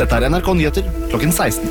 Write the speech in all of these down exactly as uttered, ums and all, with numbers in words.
Dette er N R K Nyheter klokken seksten.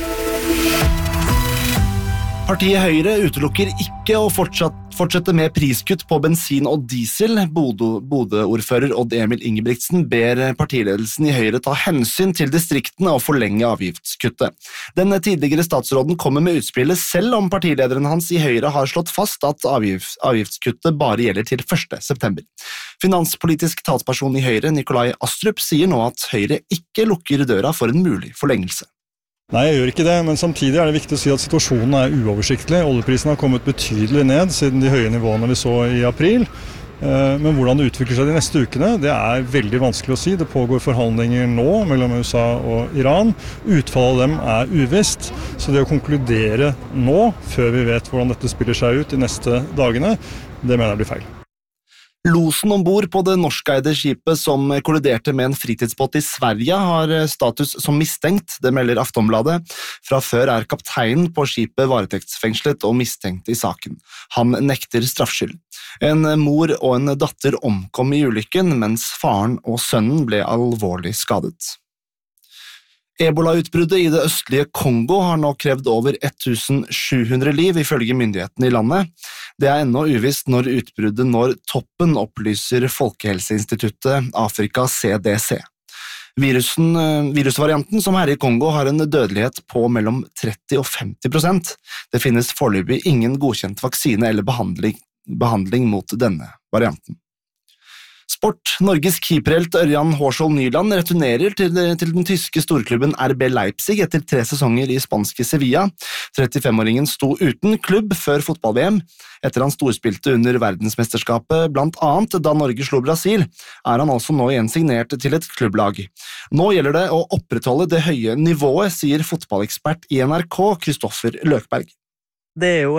Partiet Høyre utelukker ikke å fortsatt, fortsette med priskutt på bensin og diesel. Bodø-ordfører Odd Emil Ingebrigtsen ber partiledelsen i Høyre ta hensyn til distriktene og forlenge avgiftskuttet. Den tidligere statsråden kommer med utspillet selv om partilederen hans i Høyre har slått fast at avgifts, avgiftskuttet bare gjelder til første september. Finanspolitisk talsperson i Høyre, Nikolai Astrup, sier nå at Høyre ikke lukker døra for en mulig forlengelse. Nei, jeg gjør ikke det, men samtidig er det viktig å si at situasjonen er uoversiktlig. Oljeprisen har kommet betydelig ned siden de høye nivåene vi så i april. Men hvordan det utvikler seg de neste ukene, det er veldig vanskelig å si. Det pågår forhandlinger nå mellom U S A og Iran. Utfallet av dem er uvisst, så det å konkludere nå, før vi vet hvordan dette spiller seg ut de neste dagene, det mener jeg blir feil. Losen ombord på det norskeide skipet som kolliderte med en fritidsbåt i Sverige har status som mistenkt, det melder Aftonbladet. Fra før er kapteinen på skipet varetektsfengslet og mistenkt i saken. Han nekter straffskyld. En mor og en datter omkom i ulykken, mens faren og sønnen ble alvorlig skadet. Ebola-utbruddet i det østlige Kongo har nå krevd over tusen sju hundre liv, ifølge myndighetene i landet. Det er ennå uvisst når utbruddet når toppen, opplyser Folkehelseinstituttet Afrika C D C. Virusen, virusvarianten som herjer i Kongo har en dødelighet på mellom tretti og femti prosent. Det finnes foreløpig ingen godkjent vaksine eller behandling, behandling mot denne varianten. Sport. Norges keeperhelt Ørjan Hårskjold Nyland returnerer til, til den tyske storklubben R B Leipzig etter tre sesonger i spanske Sevilla. trettifem-åringen sto uten klubb før fotball-V M. Etter han storspilte under verdensmesterskapet, blant annet da Norge slo Brasil, er han altså nå igjen signert til et klubblag. Nå gjelder det å opprettholde det høye nivået, sier fotballekspert i N R K, Kristoffer Løkberg. Det er jo